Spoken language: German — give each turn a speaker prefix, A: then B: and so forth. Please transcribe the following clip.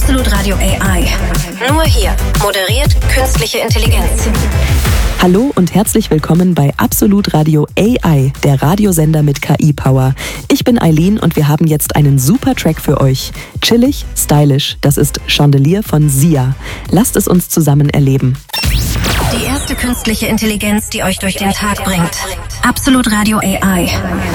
A: Absolut Radio AI. Nur hier moderiert künstliche Intelligenz.
B: Hallo und herzlich willkommen bei Absolut Radio AI, der Radiosender mit KI-Power. Ich bin Eileen und wir haben jetzt einen super Track für euch. Chillig, stylish, das ist Chandelier von Sia. Lasst es uns zusammen erleben.
A: Die erste künstliche Intelligenz, die euch durch den Tag bringt. Absolut Radio AI.